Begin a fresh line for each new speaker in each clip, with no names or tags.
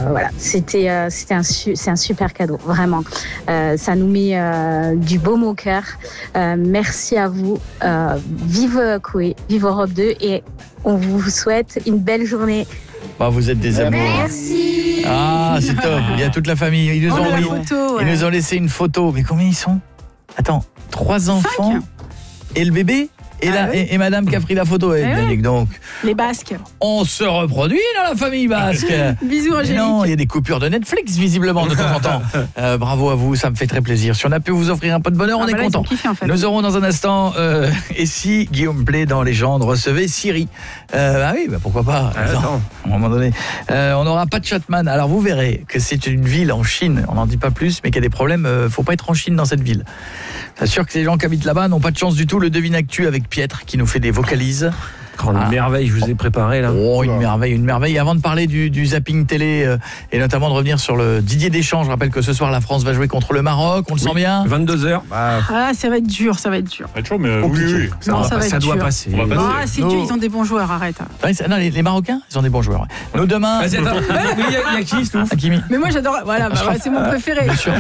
voilà, c'est un super cadeau, vraiment. Ça nous met du baume au cœur. Merci à vous. Vive Koé, vive Europe 2 et on vous souhaite une belle journée.
Bah, vous êtes des amours.
Merci.
Ah, c'est top. Il y a toute la famille. Ils nous ont laissé une photo. Mais combien ils sont ? Attends, 3 enfants
5.
Et le bébé et madame qui a pris la photo. Donc,
les Basques.
on se reproduit dans la famille basque.
Bisous Angélique.
Non, il y a des coupures de Netflix visiblement de temps en temps. Bravo à vous, ça me fait très plaisir. Si on a pu vous offrir un peu de bonheur, on est content.
Kiffé, en fait.
Nous aurons dans un instant et si Guillaume Play dans Légende recevait Siri. Pourquoi pas. Attends, à un moment donné. On n'aura pas de Chatman. Alors vous verrez que c'est une ville en Chine, on n'en dit pas plus, mais qu'il y a des problèmes. Faut pas être en Chine dans cette ville. C'est sûr que les gens qui habitent là-bas n'ont pas de chance du tout. Le Devine Actu avec Pietre qui nous fait des vocalises.
Une merveille, je vous ai préparé là.
Une merveille. Et avant de parler du zapping télé et notamment de revenir sur le Didier Deschamps, je rappelle que ce soir la France va jouer contre le Maroc, on le sent bien.
22h.
Ça va être dur,
Ça va être chaud, mais oui.
Ça doit passer.
C'est dur, ils ont des bons joueurs, arrête.
Non, les Marocains, ils ont des bons joueurs. Ouais. Nous demain.
Il y a qui
Hakimi.
Mais moi j'adore, c'est mon préféré.
Bien sûr.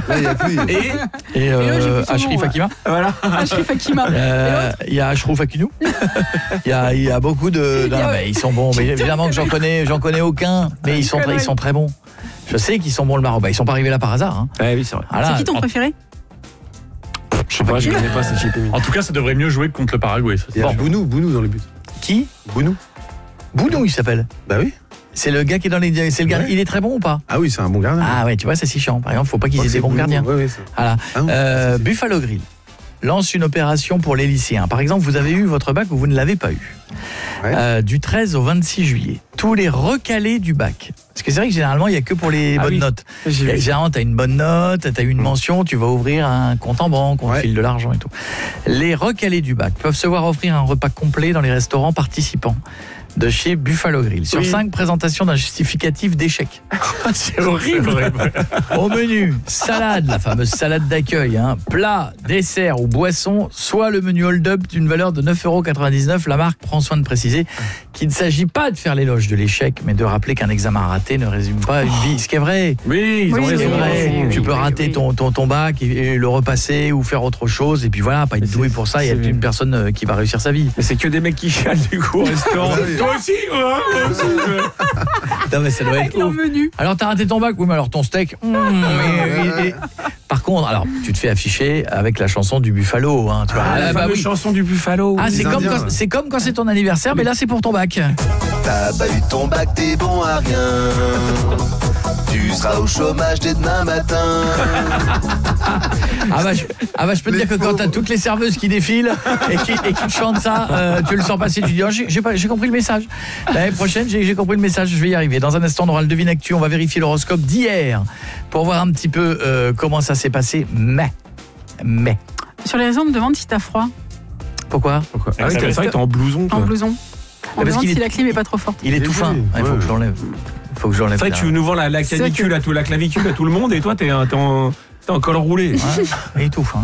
Et Achrif Hakima.
Voilà.
Achrif Hakima.
Il y a Achraf Hakinou. Il y a beaucoup de mais ils sont bons, mais évidemment que j'en connais aucun, mais ils sont très bons. Je sais qu'ils sont bons le Maroc. Ils sont pas arrivés là par hasard hein.
Oui, c'est vrai.
Voilà.
C'est qui ton préféré?
Je sais pas, je connais pas cette JP.
En tout cas, ça devrait mieux jouer que contre le Paraguay.
Il y a Bounou dans les buts.
Qui?
Bounou,
il s'appelle.
Bah oui.
C'est le gars qui est dans les c'est le gardien. Il est très bon ou pas?
Ah oui, c'est un bon gardien.
Ah ouais, tu vois, c'est si chiant. Par exemple, faut pas qu'ils aient des bons gardiens.
Ouais,
voilà. Buffalo Grill lance une opération pour les lycéens. Par exemple, vous avez eu votre bac ou vous ne l'avez pas eu.
Ouais.
Du 13 au 26 juillet. Tous les recalés du bac. Parce que c'est vrai que généralement, il n'y a que pour les bonnes notes. Généralement, tu as une bonne note, tu as une mention, tu vas ouvrir un compte en banque, on te file de l'argent et tout. Les recalés du bac peuvent se voir offrir un repas complet dans les restaurants participants de chez Buffalo Grill. Sur 5 présentations d'un justificatif d'échec.
C'est horrible.
Au menu, salade, la fameuse salade d'accueil, plat, dessert ou boisson, soit le menu hold-up d'une valeur de 9,99 €. La marque prend soin de préciser qu'il ne s'agit pas de faire l'éloge de l'échec, mais de rappeler qu'un examen raté ne résume pas une vie. Ce qui est vrai.
Oui, ils ont raison.
C'est vrai. Tu peux rater ton bac et le repasser ou faire autre chose, et puis voilà, pas être doué pour ça, il y a une personne qui va réussir sa vie.
Mais c'est que des mecs qui chialent du coup au restaurant.
Toi aussi,
Non mais ça doit être ouf. Alors t'as raté ton bac, oui mais alors ton steak. Par contre, alors tu te fais afficher avec la chanson du Buffalo, tu vois.
La fameuse chanson du Buffalo.
Ah, c'est comme quand c'est ton anniversaire, mais là c'est pour ton bac.
T'as pas eu ton bac, t'es bon à rien. Tu seras au chômage dès demain matin.
Je peux te dire que quand t'as toutes les serveuses qui défilent et qui te chantent ça, tu le sens passer, tu dis j'ai compris le message. L'année prochaine, j'ai compris le message, je vais y arriver. Dans un instant, on aura le Devine Actu, on va vérifier l'horoscope d'hier pour voir un petit peu comment ça s'est passé. Mais
sur les réseaux, on me demande si t'as froid.
Pourquoi
C'est vrai que t'es en blouson.
En blouson. On me
parce
demande si la clim est pas trop forte.
Il est tout fin. Il faut que je l'enlève. C'est
vrai que tu nous vends la clavicule à tout le monde et toi t'es en col roulé.
Il est tout fin.